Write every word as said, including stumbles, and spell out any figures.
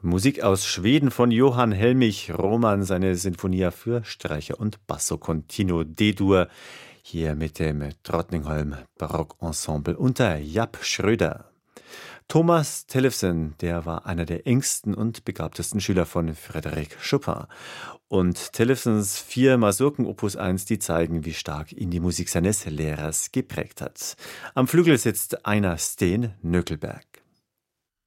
Musik aus Schweden von Johann Helmich Roman, seine Sinfonia für Streicher und Basso Continuo D-Dur, hier mit dem Drottningholm Barockensemble unter Japp Schröder. Thomas Tellefsen, der war einer der engsten und begabtesten Schüler von Frédéric Chopin. Und Tellefsens vier Masurken Opus eins, die zeigen, wie stark ihn die Musik seines Lehrers geprägt hat. Am Flügel sitzt Einar Steen Nökelberg.